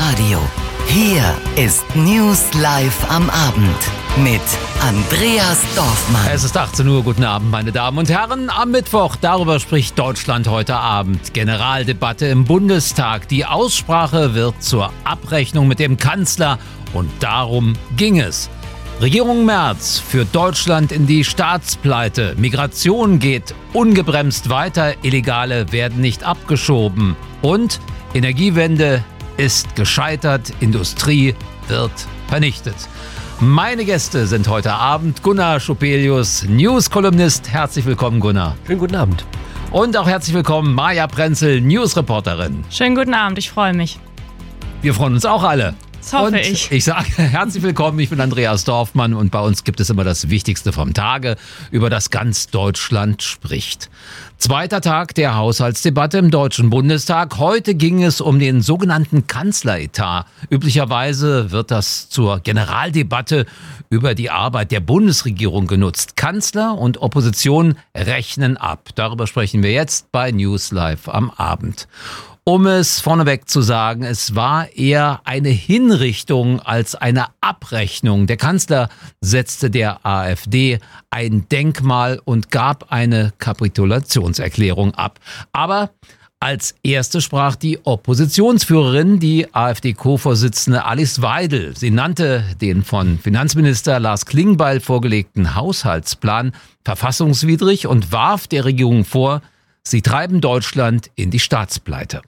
Radio. Hier ist News Live am Abend mit Andreas Dorfmann. Es ist 18 Uhr, guten Abend meine Damen und Herren. Am Mittwoch, darüber spricht Deutschland heute Abend. Generaldebatte im Bundestag. Die Aussprache wird zur Abrechnung mit dem Kanzler und darum ging es. Regierung Merz führt Deutschland in die Staatspleite. Migration geht ungebremst weiter. Illegale werden nicht abgeschoben. Und Energiewende ist gescheitert. Industrie wird vernichtet. Meine Gäste sind heute Abend Gunnar Schopelius, News-Kolumnist. Herzlich willkommen, Gunnar. Schönen guten Abend. Und auch herzlich willkommen, Maja Prenzel, News-Reporterin. Schönen guten Abend, ich freue mich. Wir freuen uns auch alle. Das hoffe ich. Ich sage herzlich willkommen, ich bin Andreas Dorfmann und bei uns gibt es immer das Wichtigste vom Tage, über das ganz Deutschland spricht. Zweiter Tag der Haushaltsdebatte im Deutschen Bundestag. Heute ging es um den sogenannten Kanzleretat. Üblicherweise wird das zur Generaldebatte über die Arbeit der Bundesregierung genutzt. Kanzler und Opposition rechnen ab. Darüber sprechen wir jetzt bei News Live am Abend. Um es vorneweg zu sagen, es war eher eine Hinrichtung als eine Abrechnung. Der Kanzler setzte der AfD ein Denkmal und gab eine Kapitulationserklärung ab. Aber als erste sprach die Oppositionsführerin, die AfD-Co-Vorsitzende Alice Weidel. Sie nannte den von Finanzminister Lars Klingbeil vorgelegten Haushaltsplan verfassungswidrig und warf der Regierung vor, sie treiben Deutschland in die Staatspleite.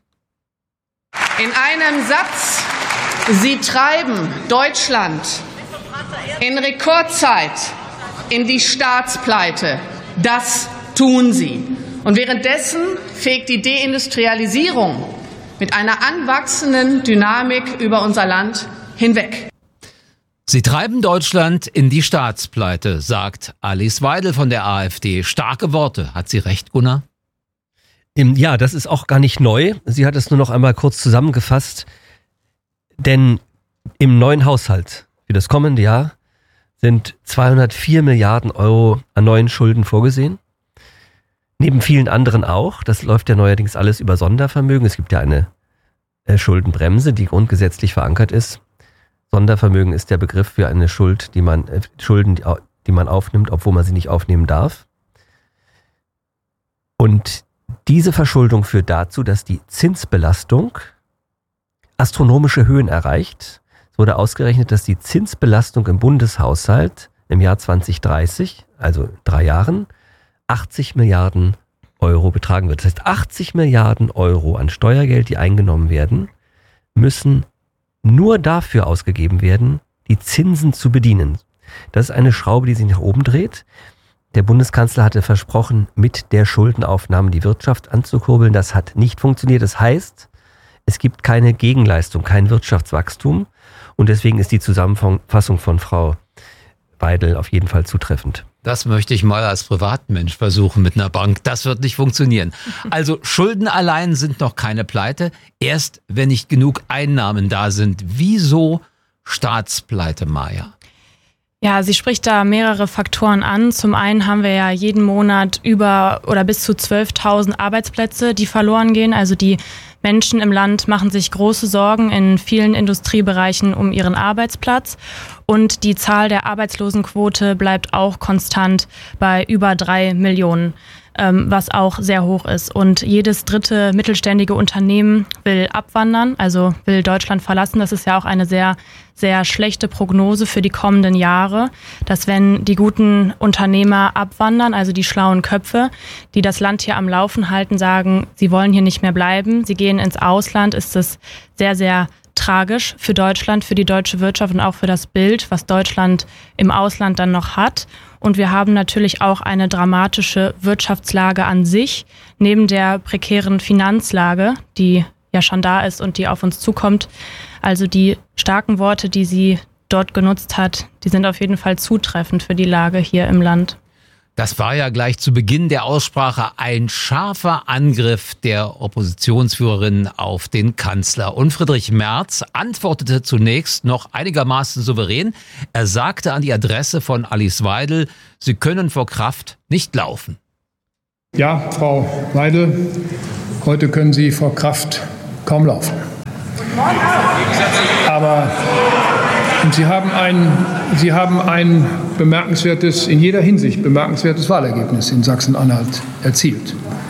In einem Satz, Sie treiben Deutschland in Rekordzeit in die Staatspleite. Das tun Sie. Und währenddessen fegt die Deindustrialisierung mit einer anwachsenden Dynamik über unser Land hinweg. Sie treiben Deutschland in die Staatspleite, sagt Alice Weidel von der AfD. Starke Worte. Hat sie recht, Gunnar? Ja, das ist auch gar nicht neu. Sie hat es nur noch einmal kurz zusammengefasst. Denn im neuen Haushalt für das kommende Jahr sind 204 Milliarden Euro an neuen Schulden vorgesehen. Neben vielen anderen auch. Das läuft ja neuerdings alles über Sondervermögen. Es gibt ja eine Schuldenbremse, die grundgesetzlich verankert ist. Sondervermögen ist der Begriff für eine Schulden, die man aufnimmt, obwohl man sie nicht aufnehmen darf. Und diese Verschuldung führt dazu, dass die Zinsbelastung astronomische Höhen erreicht. Es wurde ausgerechnet, dass die Zinsbelastung im Bundeshaushalt im Jahr 2030, also 3 Jahren, 80 Milliarden Euro betragen wird. Das heißt, 80 Milliarden Euro an Steuergeld, die eingenommen werden, müssen nur dafür ausgegeben werden, die Zinsen zu bedienen. Das ist eine Schraube, die sich nach oben dreht. Der Bundeskanzler hatte versprochen, mit der Schuldenaufnahme die Wirtschaft anzukurbeln. Das hat nicht funktioniert. Das heißt, es gibt keine Gegenleistung, kein Wirtschaftswachstum. Und deswegen ist die Zusammenfassung von Frau Weidel auf jeden Fall zutreffend. Das möchte ich mal als Privatmensch versuchen mit einer Bank. Das wird nicht funktionieren. Also Schulden allein sind noch keine Pleite. Erst wenn nicht genug Einnahmen da sind. Wieso Staatspleite, Maja? Ja, sie spricht da mehrere Faktoren an. Zum einen haben wir ja jeden Monat über oder bis zu 12.000 Arbeitsplätze, die verloren gehen. Also die Menschen im Land machen sich große Sorgen in vielen Industriebereichen um ihren Arbeitsplatz. Und die Zahl der Arbeitslosenquote bleibt auch konstant bei über 3 Millionen. Was auch sehr hoch ist. Und jedes dritte mittelständige Unternehmen will abwandern, also will Deutschland verlassen. Das ist ja auch eine sehr, sehr schlechte Prognose für die kommenden Jahre, dass wenn die guten Unternehmer abwandern, also die schlauen Köpfe, die das Land hier am Laufen halten, sagen, sie wollen hier nicht mehr bleiben, sie gehen ins Ausland, ist es sehr, sehr tragisch für Deutschland, für die deutsche Wirtschaft und auch für das Bild, was Deutschland im Ausland dann noch hat. Und wir haben natürlich auch eine dramatische Wirtschaftslage an sich, neben der prekären Finanzlage, die ja schon da ist und die auf uns zukommt. Also die starken Worte, die sie dort genutzt hat, die sind auf jeden Fall zutreffend für die Lage hier im Land. Das war ja gleich zu Beginn der Aussprache ein scharfer Angriff der Oppositionsführerin auf den Kanzler. Und Friedrich Merz antwortete zunächst noch einigermaßen souverän. Er sagte an die Adresse von Alice Weidel, sie können vor Kraft nicht laufen. Ja, Frau Weidel, heute können Sie vor Kraft kaum laufen. Aber Sie haben ein bemerkenswertes, in jeder Hinsicht bemerkenswertes Wahlergebnis in Sachsen-Anhalt erzielt.